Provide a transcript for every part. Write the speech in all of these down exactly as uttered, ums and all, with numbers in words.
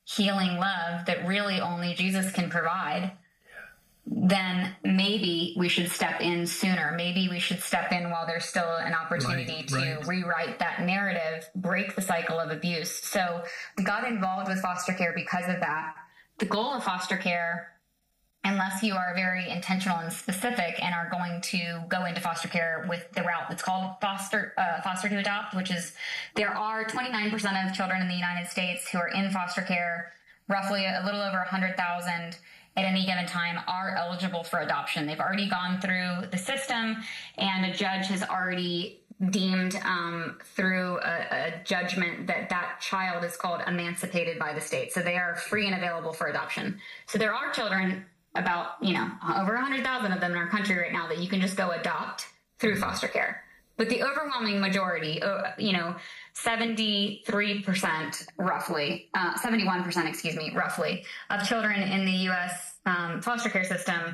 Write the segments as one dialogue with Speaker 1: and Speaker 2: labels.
Speaker 1: healing love that really only Jesus can provide, then maybe we should step in sooner. Maybe we should step in while there's still an opportunity
Speaker 2: right,
Speaker 1: to
Speaker 2: right.
Speaker 1: rewrite that narrative, break the cycle of abuse. So we got involved with foster care because of that. The goal of foster care, unless you are very intentional and specific and are going to go into foster care with the route that's called foster uh, foster to adopt, which is there are twenty-nine percent of children in the United States who are in foster care, roughly a little over one hundred thousand at any given time are eligible for adoption. They've already gone through the system, and a judge has already deemed um, through a, a judgment that that child is called emancipated by the state. So they are free and available for adoption. So there are children, about, you know, over one hundred thousand of them in our country right now, that you can just go adopt through foster care. But the overwhelming majority, uh, you know, seventy-three percent roughly, uh, seventy-one percent, excuse me, roughly, of children in the U S um, foster care system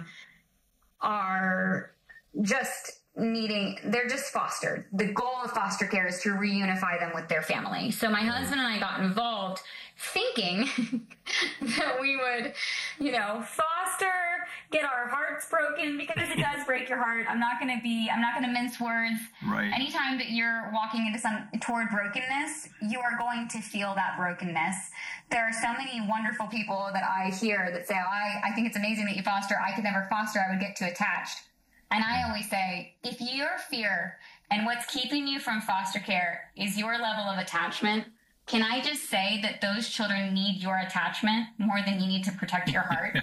Speaker 1: are just needing, they're just fostered. The goal of foster care is to reunify them with their family. So my husband and I got involved thinking that we would, you know, foster, get our hearts broken, because it does break your heart. I'm not going to be, I'm not going to mince words.
Speaker 2: Right.
Speaker 1: Anytime that you're walking into some, toward brokenness, you are going to feel that brokenness. There are so many wonderful people that I hear that say, oh, I, I think it's amazing that you foster. I could never foster. I would get too attached. And I always say, if your fear and what's keeping you from foster care is your level of attachment, can I just say that those children need your attachment more than you need to protect your heart?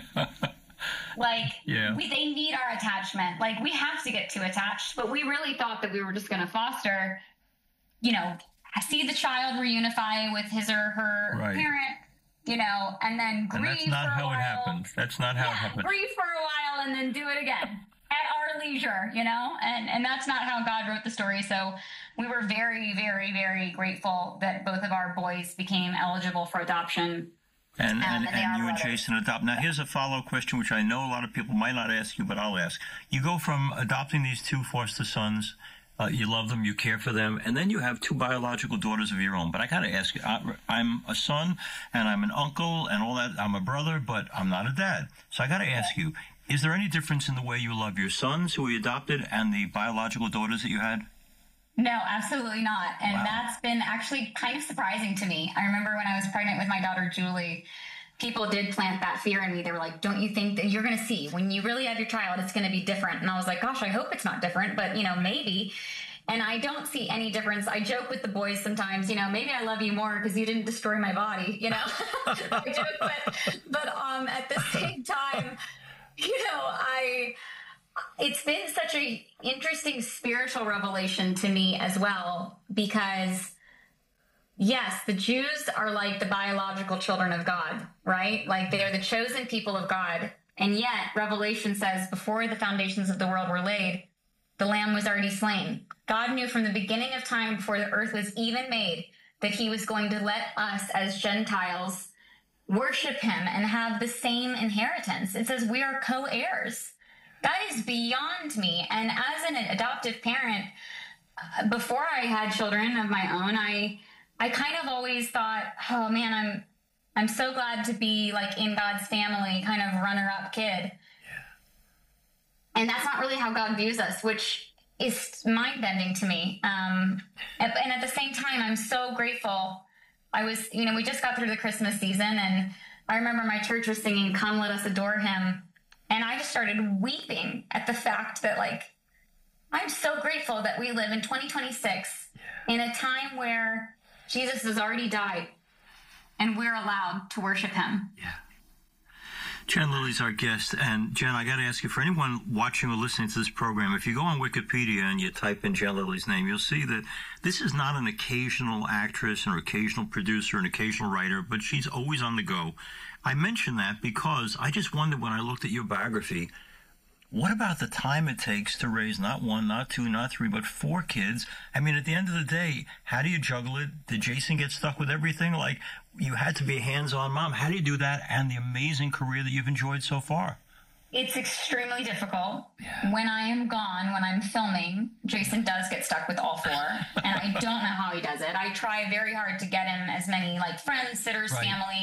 Speaker 1: Like,
Speaker 2: yeah.
Speaker 1: we, they need our attachment. Like, we have to get too attached, but we really thought that we were just going to foster, you know, see the child reunify with his or her
Speaker 2: right.
Speaker 1: parent, you know, and then grieve
Speaker 2: and that's not
Speaker 1: for a
Speaker 2: how
Speaker 1: while.
Speaker 2: it happens. That's not how
Speaker 1: yeah,
Speaker 2: it happens.
Speaker 1: Grieve for a while and then do it again at our leisure, you know, and, and that's not how God wrote the story. So we were very, very, very grateful that both of our boys became eligible for adoption.
Speaker 2: And,
Speaker 1: um,
Speaker 2: and,
Speaker 1: and,
Speaker 2: and you and
Speaker 1: brothers.
Speaker 2: Jason adopt. Now, here's a follow-up question, which I know a lot of people might not ask you, but I'll ask. You go from adopting these two foster sons, uh, you love them, you care for them, and then you have two biological daughters of your own. But I got to ask you, I, I'm a son, and I'm an uncle, and all that. I'm a brother, but I'm not a dad. So I got to ask you, is there any difference in the way you love your sons who you adopted and the biological daughters that you had?
Speaker 1: No, absolutely not. And
Speaker 2: Wow.
Speaker 1: that's been actually kind of surprising to me. I remember when I was pregnant with my daughter, Julie, people did plant that fear in me. They were like, don't you think that you're going to see when you really have your child, it's going to be different? And I was like, gosh, I hope it's not different, but you know, maybe. And I don't see any difference. I joke with the boys sometimes, you know, maybe I love you more because you didn't destroy my body, you know, I joke, but, but um, at the same time, you know, I, it's been such a interesting spiritual revelation to me as well, because yes, the Jews are like the biological children of God, right? Like they are the chosen people of God. And yet Revelation says before the foundations of the world were laid, the Lamb was already slain. God knew from the beginning of time, before the earth was even made, that he was going to let us as Gentiles worship him and have the same inheritance. It says we are co-heirs. That is beyond me. And as an adoptive parent, uh, before I had children of my own, I I kind of always thought, oh man, I'm I'm so glad to be like in God's family, kind of runner-up kid. Yeah. And that's not really how God views us, which is mind-bending to me. Um, and, and at the same time, I'm so grateful. I was, you know, we just got through the Christmas season, and I remember my church was singing, "Come, Let Us Adore Him." And I just started weeping at the fact that, like, I'm so grateful that we live in twenty twenty-six yeah. in a time where Jesus has already died and we're allowed to worship him.
Speaker 2: Yeah. Jen Lilly's our guest. And Jen, I got to ask you, for anyone watching or listening to this program, if you go on Wikipedia and you type in Jen Lilly's name, you'll see that this is not an occasional actress or occasional producer, an occasional writer, but she's always on the go. I mention that because I just wondered when I looked at your biography, what about the time it takes to raise not one, not two, not three, but four kids? I mean, at the end of the day, how do you juggle it? Did Jason get stuck with everything? Like, you had to be a hands-on mom. How do you do that and the amazing career that you've enjoyed so far?
Speaker 1: It's extremely difficult. Yeah. When I am gone, when I'm filming, Jason does get stuck with all four, and I don't know how he does it. I try very hard to get him as many, like, friends, sitters,
Speaker 2: right.
Speaker 1: family,